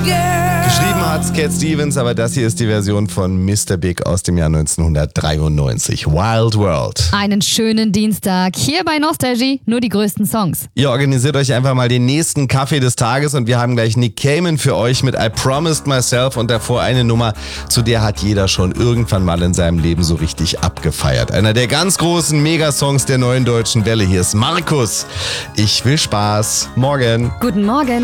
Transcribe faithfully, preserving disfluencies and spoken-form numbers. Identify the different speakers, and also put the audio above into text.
Speaker 1: Geschrieben hat's Cat Stevens, aber das hier ist die Version von Mister Big aus dem Jahr neunzehnhundertdreiundneunzig. Wild World.
Speaker 2: Einen schönen Dienstag. Hier bei Nostalgie nur die größten Songs.
Speaker 1: Ihr organisiert euch einfach mal den nächsten Kaffee des Tages und wir haben gleich Nick Cayman für euch mit I Promised Myself und davor eine Nummer, zu der hat jeder schon irgendwann mal in seinem Leben so richtig abgefeiert. Einer der ganz großen Megasongs der neuen deutschen Welle. Hier ist Markus. Ich will Spaß. Morgen.
Speaker 2: Guten Morgen.